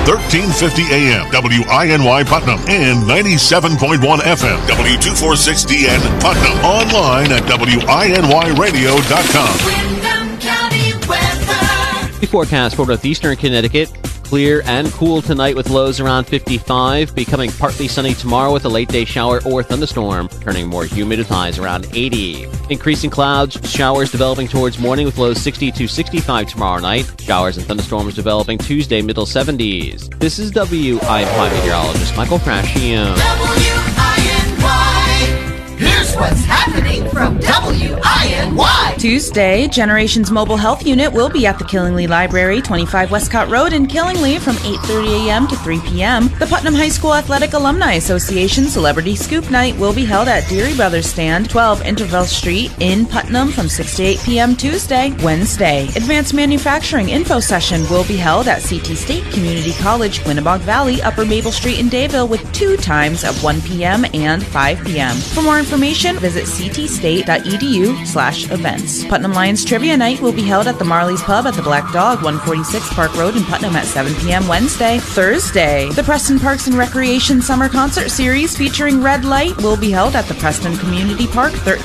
1350 AM, WINY Putnam, and 97.1 FM, W246DN Putnam. Online at WINYradio.com. Windham County weather. The forecast for northeastern Connecticut. Clear and cool tonight with lows around 55, becoming partly sunny tomorrow with a late-day shower or thunderstorm, turning more humid with highs around 80. Increasing clouds, showers developing towards morning with lows 60 to 65 tomorrow night. Showers and thunderstorms developing Tuesday, middle 70s. This is WINY meteorologist Michael Frascio. WINY. Here's what's happening from WINY. Tuesday, Generations Mobile Health Unit will be at the Killingly Library, 25 Westcott Road in Killingly from 8:30 a.m. to 3 p.m. The Putnam High School Athletic Alumni Association Celebrity Scoop Night will be held at Deary Brothers Stand, 12 Intervale Street in Putnam from 6 to 8 p.m. Tuesday. Wednesday, Advanced Manufacturing Info Session will be held at CT State Community College, Winnabogue Valley, Upper Maple Street in Dayville with 2 times of 1 p.m. and 5 p.m. For more information, visit ctstate.edu/events. Putnam Lions Trivia Night will be held at the Marley's Pub at the Black Dog, 146 Park Road in Putnam at 7 p.m. Wednesday. Thursday, the Preston Parks and Recreation Summer Concert Series featuring Red Light will be held at the Preston Community Park, 13